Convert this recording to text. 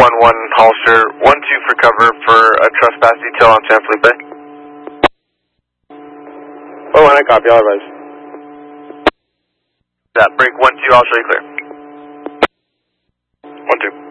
Holster, 1-2 for cover for a trespass detail on San Felipe. Oh, and I copy, all advise. That break 1-2, I'll show you clear. 1-2.